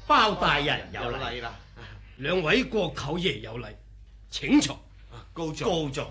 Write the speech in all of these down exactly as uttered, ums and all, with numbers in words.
包大人有禮啦， 兩位國舅爺有禮，請坐。 高座高座。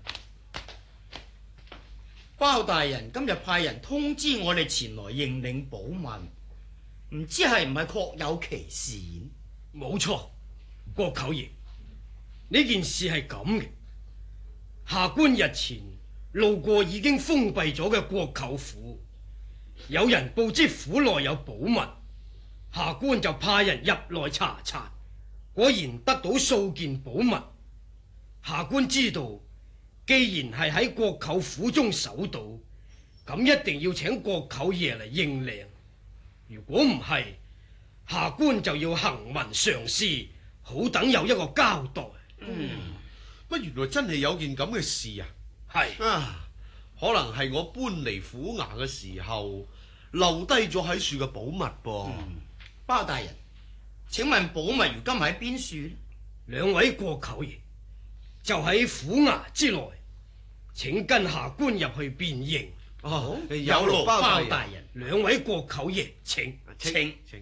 包大人今日派人通知我哋前來認領寶物，唔知係唔係確有其事？ 冇錯，國舅爺，呢件事係咁嘅。下官日前路過已經封閉咗嘅國舅府，有人報知府內有寶物，下官就派人入內查查，果然得到數件寶物。下官知道，既然係喺國舅府中搜到，咁一定要請國舅爺嚟認領。如果唔係，下官就要行文上書，好等有一個交代。 嗯，乜原來真係有件咁嘅事啊？ 係啊，可能係我搬嚟府衙嘅時候留低咗喺樹嘅寶物噃。 嗯，包大人，請問寶物如今喺邊處呢？ 兩位國舅爺就喺府衙之內，請跟下官入去辨認。 哦，有有勞包大人。 兩位國舅爺請。 請請。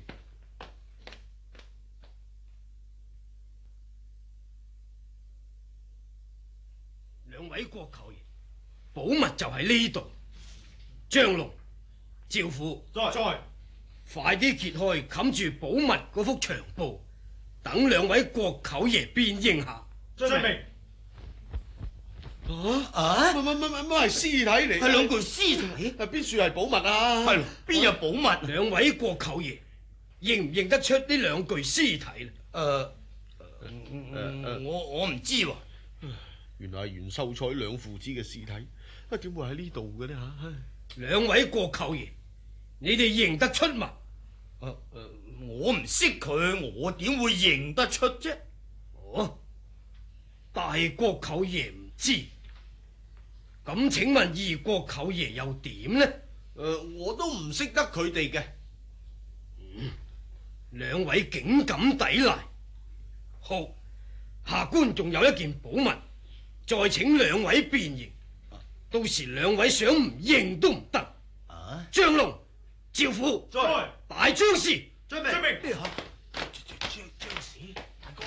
兩位國舅爺，寶物就喺呢度。張龍、趙虎， 在在， 快啲揭開冚住寶物嗰幅長布，等兩位國舅爺辨認下。 遵命。 啊啊， 乜乜乜乜乜係屍體嚟？ 係兩具屍體。 啊，邊處係寶物啊？ 係咯，邊有寶物？ 兩位國舅爺認唔認得出呢兩具屍體咧？ 誒，我我唔知喎。 原來係袁秀才兩父子嘅屍體，啊，點會喺呢度嘅呢？吓？ 兩位國舅爺，你哋認得出嘛？ 誒誒，我唔識佢，我點會認得出啫？ 哦，大國舅爺唔知，咁請問二國舅爺又點呢？ 誒，我都唔識得佢哋嘅。 嗯，兩位竟敢抵賴，好，下官仲有一件寶物，再請兩位辨認。到時兩位想唔認都唔得。 啊！ 張龍、趙虎， 在大張氏， 遵命。遵命。 張張氏，大哥。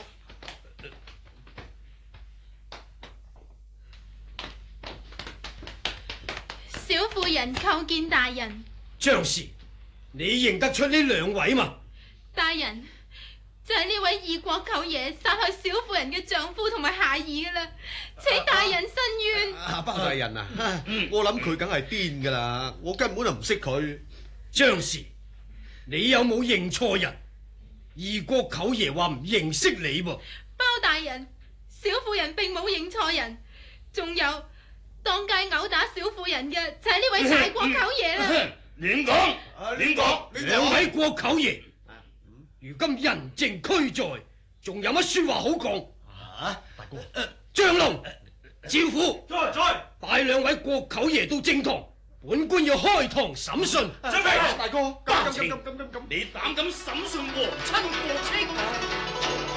小婦人叩見大人。 張氏，你認得出呢兩位嘛？ 大人，就係呢位二國舅爺殺害小婦人嘅丈夫同埋孩兒噶啦，請大人伸冤。 啊，包大人啊，我諗佢梗係癲噶啦，我根本就唔識佢。 張氏，你有冇認錯人？二國舅爺話唔認識你噃。 包大人，小婦人並冇認錯人，仲有當街毆打小婦人嘅就係呢位大國舅爺啦。 亂講，亂講， 兩位國舅爺，如今人證俱在，仲有乜說話好講？ 啊，大哥， 張龍、趙虎， 在在， 帶兩位國舅爺到正堂，本官要開堂審訊。 遵命。 大哥， 家情咁咁咁咁咁， 你膽敢審訊皇親國戚？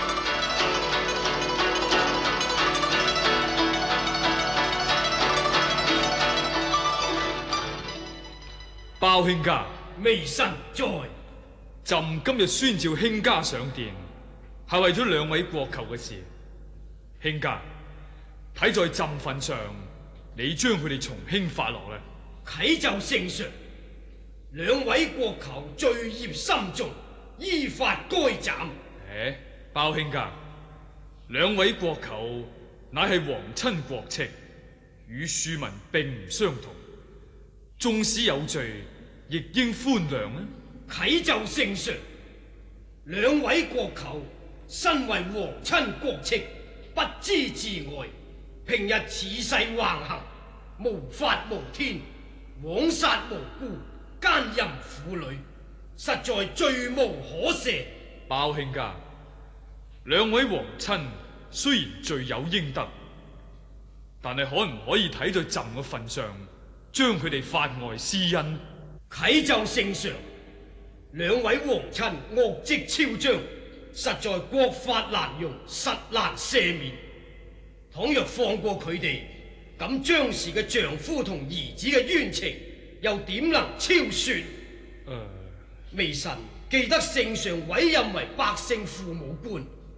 包卿家， 微臣在。 朕今日宣召卿家上殿，係為咗兩位國舅嘅事。卿家，睇在朕份上，你將佢哋從輕發落啦。 啟奏聖上，兩位國舅罪孽深重，依法該斬。 誒，包卿家，兩位國舅乃係皇親國戚，與庶民並唔相同，縱使有罪，亦應寬諒啊！ 啟奏聖上，兩位國舅身為皇親國戚，不知自愛，平日恃勢橫行，無法無天，枉殺無辜，奸淫婦女，實在罪無可赦。 包卿家，兩位皇親雖然罪有應得，但係可唔可以睇在朕嘅份上，將佢哋法外施恩？ 啟奏聖上，兩位皇親惡跡昭彰，實在國法難容，實難赦免。倘若放過佢哋，咁張氏嘅丈夫同兒子嘅冤情又點能超說？ 誒， 微臣記得聖上委任為百姓父母官。